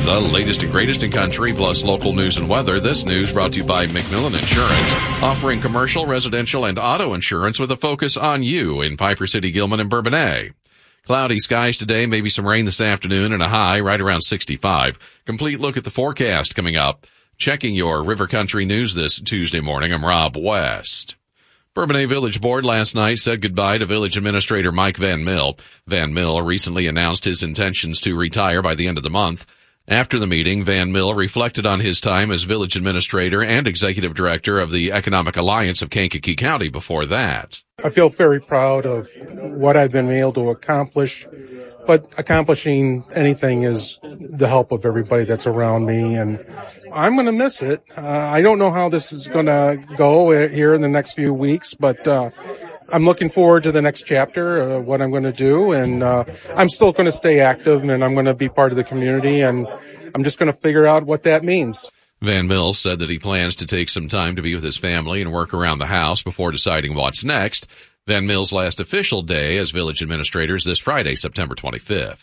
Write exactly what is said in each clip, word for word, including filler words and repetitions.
the latest and greatest in country, plus local news and weather. This news brought to you by McMillan Insurance, offering commercial, residential, and auto insurance with a focus on you in Piper City, Gilman, and Bourbonnais. Cloudy skies today, maybe some rain this afternoon, and a high right around sixty-five. Complete look at the forecast coming up. Checking your River Country news this Tuesday morning, I'm Rob West. Bourbonnais Village Board last night said goodbye to Village Administrator Mike Van Mill. Van Mill recently announced his intentions to retire by the end of the month. After the meeting, Van Mill reflected on his time as Village Administrator and Executive Director of the Economic Alliance of Kankakee County before that. I feel very proud of what I've been able to accomplish, but accomplishing anything is the help of everybody that's around me, and I'm going to miss it. Uh, I don't know how this is going to go here in the next few weeks, but uh, I'm looking forward to the next chapter, uh, what I'm going to do, and uh, I'm still going to stay active, and I'm going to be part of the community, and I'm just going to figure out what that means. Van Mill said that he plans to take some time to be with his family and work around the house before deciding what's next. Van Mill's last official day as village administrator is this Friday, September twenty-fifth.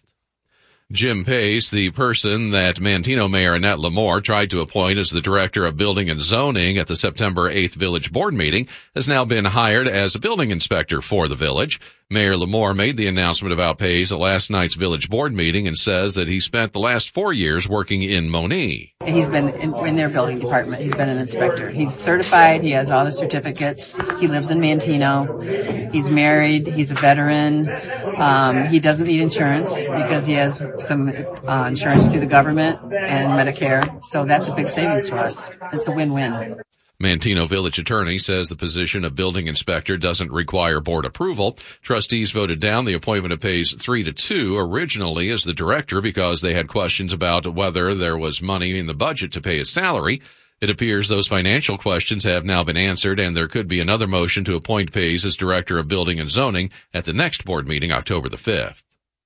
Jim Pace, the person that Manteno Mayor Annette Lamore tried to appoint as the Director of Building and Zoning at the September eighth Village Board meeting, has now been hired as a building inspector for the village. Mayor Lamore made the announcement about Pace at last night's Village Board meeting and says that he spent the last four years working in Monee. He's been in, in their building department. He's been an inspector. He's certified. He has all the certificates. He lives in Manteno. He's married. He's a veteran. Um, he doesn't need insurance because he has some uh, insurance through the government and Medicare. So that's a big savings to us. It's a win-win. Manteno Village Attorney says the position of building inspector doesn't require board approval. Trustees voted down the appointment of Pace three to two originally as the director because they had questions about whether there was money in the budget to pay his salary. It appears those financial questions have now been answered, and there could be another motion to appoint Pace as Director of Building and Zoning at the next board meeting, October the fifth.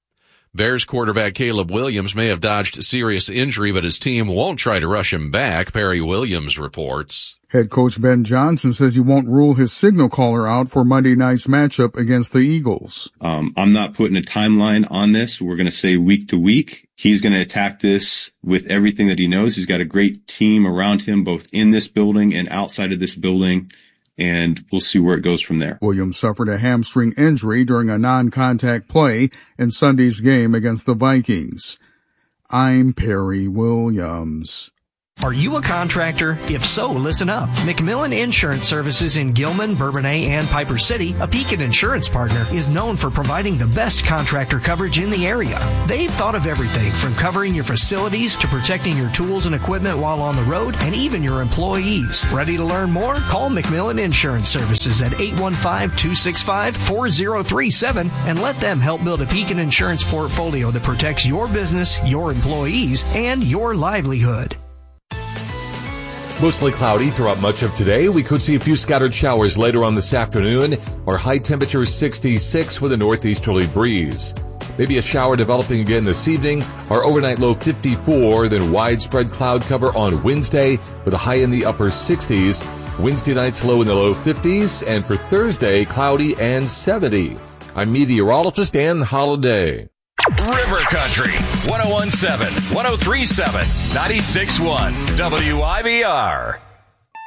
Bears quarterback Caleb Williams may have dodged serious injury, but his team won't try to rush him back, Perry Williams reports. Head coach Ben Johnson says he won't rule his signal caller out for Monday night's matchup against the Eagles. Um, I'm not putting a timeline on this. We're going to say week to week. He's going to attack this with everything that he knows. He's got a great team around him, both in this building and outside of this building, and we'll see where it goes from there. Williams suffered a hamstring injury during a non-contact play in Sunday's game against the Vikings. I'm Perry Williams. Are you a contractor? If so, listen up. McMillan Insurance Services in Gilman, Bourbonnais, and Piper City, a Pekin insurance partner, is known for providing the best contractor coverage in the area. They've thought of everything from covering your facilities to protecting your tools and equipment while on the road, and even your employees. Ready to learn more? Call McMillan Insurance Services at eight one five, two six five, four zero three seven and let them help build a Pekin insurance portfolio that protects your business, your employees, and your livelihood. Mostly cloudy throughout much of today. We could see a few scattered showers later on this afternoon. Our high temperature is sixty-six with a northeasterly breeze. Maybe a shower developing again this evening. Our overnight low fifty-four, then widespread cloud cover on Wednesday with a high in the upper sixties. Wednesday night's low in the low fifties, and for Thursday, cloudy and seventy. I'm meteorologist Ann Holiday. River Country, one oh one point seven, one oh three point seven, ninety-six point one, W I B R.